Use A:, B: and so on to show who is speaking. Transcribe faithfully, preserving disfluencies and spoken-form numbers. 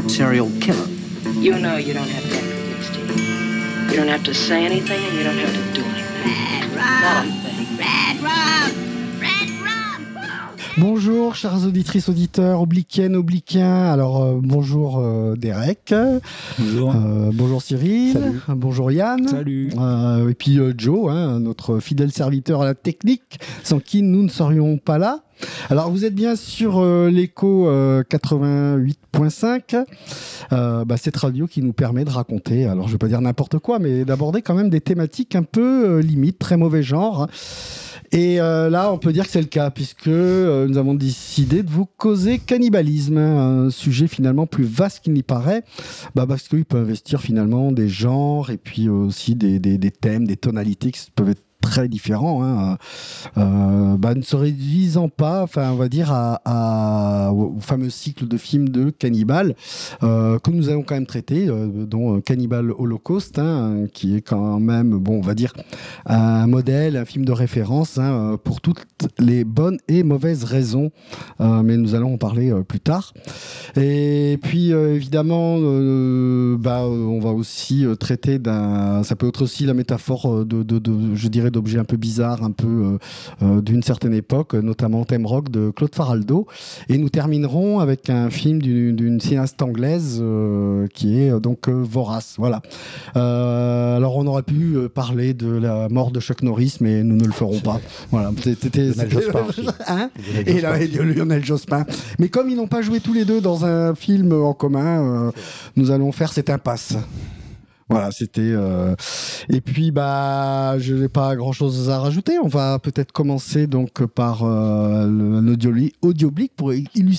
A: serial killer.
B: You know you don't have to act convinced, Steve. You don't have to say anything and you don't have to do anything. Not a thing.
C: Red rum! Red rum!
D: Bonjour, chères auditrices, auditeurs, obliquiennes, obliquiens. Alors, euh, bonjour euh, Derek.
E: Bonjour.
D: Euh, bonjour Cyril.
E: Salut.
D: Bonjour Yann.
E: Salut.
D: Euh, et puis euh, Joe, hein, notre fidèle serviteur à la technique, sans qui nous ne serions pas là. Alors, vous êtes bien sur euh, l'écho euh, quatre-vingt-huit point cinq, euh, bah, cette radio qui nous permet de raconter, alors je ne vais pas dire n'importe quoi, mais d'aborder quand même des thématiques un peu euh, limites, très mauvais genre. Et euh, là, on peut dire que c'est le cas, puisque euh, nous avons décidé de vous causer cannibalisme, hein, un sujet finalement plus vaste qu'il n'y paraît, bah, parce qu'il peut investir finalement des genres et puis aussi des, des, des thèmes, des tonalités qui peuvent être très différents, hein, euh, bah, ne se réduisant pas, enfin, on va dire, à, à, au fameux cycle de films de Cannibal, euh, que nous allons quand même traiter, euh, dont Cannibal Holocaust, hein, qui est quand même, bon, on va dire, un modèle, un film de référence, hein, pour toutes les bonnes et mauvaises raisons, euh, mais nous allons en parler euh, plus tard. Et puis, euh, évidemment, euh, bah, on va aussi euh, traiter d'un... Ça peut être aussi la métaphore de, de, de je dirais, d'objets un peu bizarres, un peu euh, euh, d'une certaine époque, notamment Thème Rock de Claude Faraldo. Et nous terminerons avec un film d'une, d'une cinéaste anglaise euh, qui est euh, donc euh, Vorace. Voilà. Euh, alors on aurait pu euh, parler de la mort de Chuck Norris, mais nous ne le ferons pas. Voilà. C'était,
E: Lionel Jospin aussi.
D: Hein
E: Lionel
D: et,
E: Jospin.
D: là, et Lionel Jospin. Mais comme ils n'ont pas joué tous les deux dans un film en commun, euh, nous allons faire cette impasse. Voilà, c'était... Euh... Et puis, bah, je n'ai pas grand-chose à rajouter. On va peut-être commencer donc par euh, le, un audio, audioblique pour illustrer